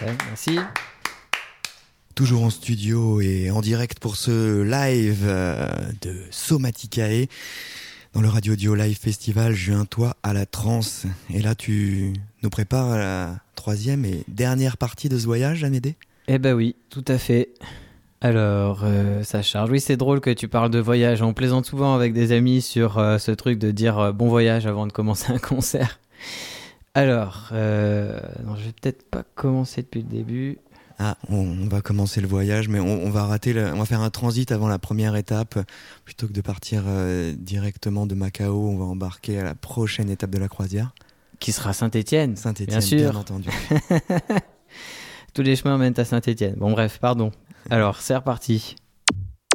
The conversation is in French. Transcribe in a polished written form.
Parfait, merci. Toujours en studio et en direct pour ce live de Somaticae dans le Radio Dio Live Festival Juin-toi à la transe. Et là, tu nous prépares à la troisième et dernière partie de ce voyage, Amédée ? Eh ben oui, tout à fait. Alors, ça charge. Oui, c'est drôle que tu parles de voyage. On plaisante souvent avec des amis sur ce truc de dire bon voyage avant de commencer un concert. Alors, non, je vais peut-être pas commencer depuis le début. Ah, on va commencer le voyage, mais on va on va faire un transit avant la première étape. Plutôt que de partir directement de Macao, on va embarquer à la prochaine étape de la croisière. Qui sera Saint-Étienne. Saint-Étienne, bien sûr. Bien entendu. Tous les chemins mènent à Saint-Étienne. Bon bref, pardon. Alors, c'est reparti.